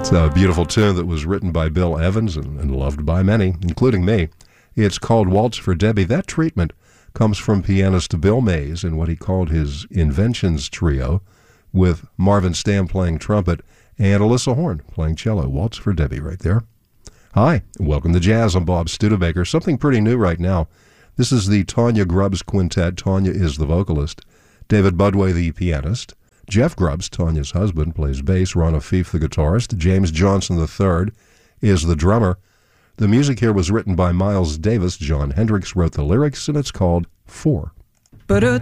It's a beautiful tune that was written by Bill Evans and loved by many, including me. It's called Waltz for Debbie. That treatment comes from pianist Bill Mays in what he called his Inventions Trio, with Marvin Stamm playing trumpet and Alyssa Horn playing cello. Waltz for Debbie right there. Hi, welcome to Jazz. I'm Bob Studebaker. Something pretty new right now. This is the Tanya Grubbs Quintet. Tanya is the vocalist. David Budway, the pianist. Jeff Grubbs, Tanya's husband, plays bass. Ron O'Keefe, the guitarist. James Johnson III is the drummer. The music here was written by Miles Davis. John Hendricks wrote the lyrics, and it's called Four.